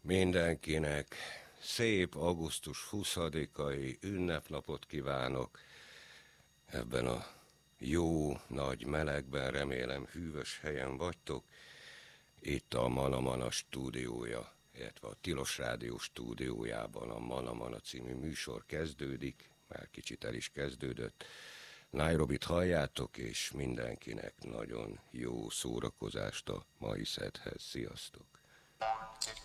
Mindenkinek szép augusztus 20-ai ünnepnapot kívánok. Ebben a jó, nagy melegben, remélem hűvös helyen vagytok. Itt a Mana stúdiója, illetve a Tilos Rádió stúdiójában a Mana című műsor kezdődik. Már kicsit el is kezdődött. Nairobit halljátok, és mindenkinek nagyon jó szórakozást a mai szedhez. Sziasztok!